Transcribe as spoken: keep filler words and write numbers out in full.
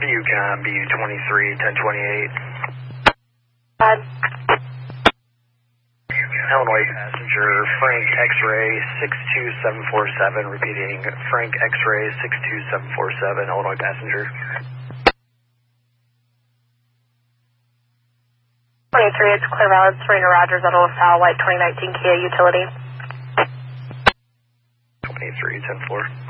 Yukon B U twenty-three, ten twenty-eight. Five. Illinois passenger Frank X-ray six two seven four seven, repeating Frank X-ray six two seven four seven, Illinois passenger. twenty-three, it's Clear Valid, Serena Rogers, out of LaSalle, white twenty nineteen Kia utility. twenty-three, ten four.